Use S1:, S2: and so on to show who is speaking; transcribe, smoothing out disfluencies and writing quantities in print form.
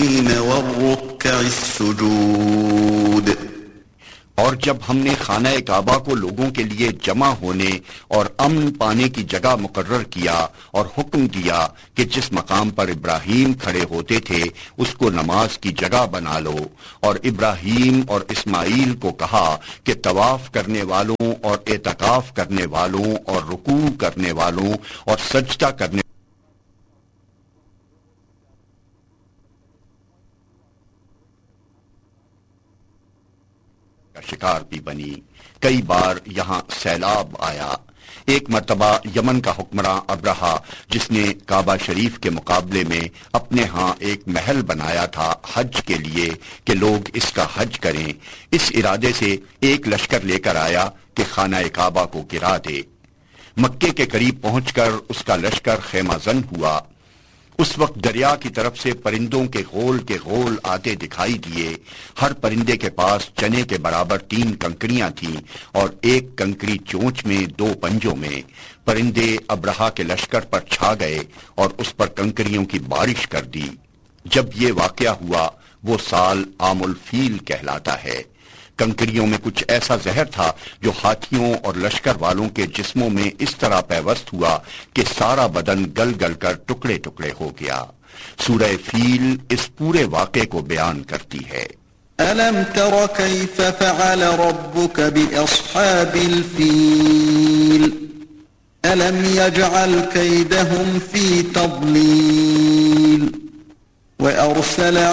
S1: الساجدين والركع السجود.
S2: اور جب ہم نے خانہ کعبہ کو لوگوں کے لیے جمع ہونے اور امن پانے کی جگہ مقرر کیا اور حکم دیا کہ جس مقام پر ابراہیم کھڑے ہوتے تھے اس کو نماز کی جگہ بنا لو، اور ابراہیم اور اسماعیل کو کہا کہ طواف کرنے والوں اور اعتکاف کرنے والوں اور رکوع کرنے والوں اور سجدہ کرنے کا شکار بھی بنی. کئی بار یہاں سیلاب آیا. ایک مرتبہ یمن کا حکمراں ابرہا، جس نے کعبہ شریف کے مقابلے میں اپنے ہاں ایک محل بنایا تھا حج کے لیے کہ لوگ اس کا حج کریں، اس ارادے سے ایک لشکر لے کر آیا کہ خانہ کعبہ کو گرا دے. مکے کے قریب پہنچ کر اس کا لشکر خیمہ زن ہوا. اس وقت دریا کی طرف سے پرندوں کے غول آتے دکھائی دیے. ہر پرندے کے پاس چنے کے برابر 3 کنکریاں تھیں اور ایک کنکری چونچ میں 2 پنجوں میں. پرندے ابرہا کے لشکر پر چھا گئے اور اس پر کنکریوں کی بارش کر دی. جب یہ واقعہ ہوا وہ سال عام الفیل کہلاتا ہے. کنکریوں میں کچھ ایسا زہر تھا جو ہاتھیوں اور لشکر والوں کے جسموں میں اس طرح پیوست ہوا کہ سارا بدن گل گل کر ٹکڑے ٹکڑے ہو گیا. سورہ فیل اس پورے واقعے کو بیان کرتی ہے.
S1: أَلَمْ تَرَ كَيْفَ فَعَلَ رَبُّكَ بِأَصْحَابِ الْفِيلِ أَلَمْ يَجْعَلْ كَيْدَهُمْ فِي تَضْلِيلٍ وَأَرْسَلَ